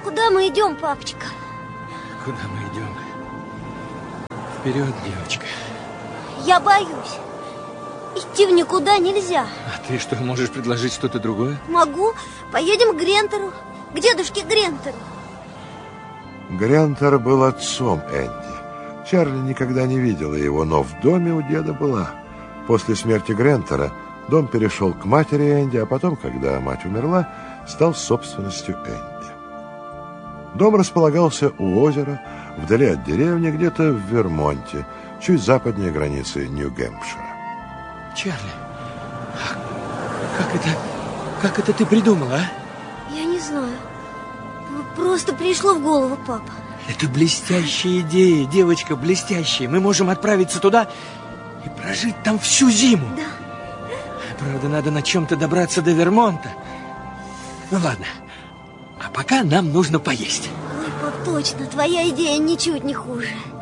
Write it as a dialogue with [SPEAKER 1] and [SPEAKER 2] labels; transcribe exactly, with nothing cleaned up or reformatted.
[SPEAKER 1] Куда мы идем, папочка?
[SPEAKER 2] Куда мы идем? Вперед, девочка.
[SPEAKER 1] Я боюсь. Идти в никуда нельзя.
[SPEAKER 2] А ты что, можешь предложить что-то другое?
[SPEAKER 1] Могу. Поедем к Грентеру. К дедушке Грентеру.
[SPEAKER 3] Грентер был отцом Энди. Чарли никогда не видела его, но в доме у деда была. После смерти Грентера дом перешел к матери Энди, а потом, когда мать умерла, стал собственностью Энди. Дом располагался у озера, вдали от деревни, где-то в Вермонте, чуть западнее границы Нью-Гэмпшира.
[SPEAKER 2] Чарли, как это, как это ты придумала, а?
[SPEAKER 1] Я не знаю. Просто пришло в голову, папа.
[SPEAKER 2] Это блестящая идея, девочка, блестящая. Мы можем отправиться туда и прожить там всю зиму.
[SPEAKER 1] Да.
[SPEAKER 2] Правда, надо на чем-то добраться до Вермонта. Ну ладно, а пока нам нужно поесть.
[SPEAKER 1] Ой, пап, точно, твоя идея ничуть не хуже.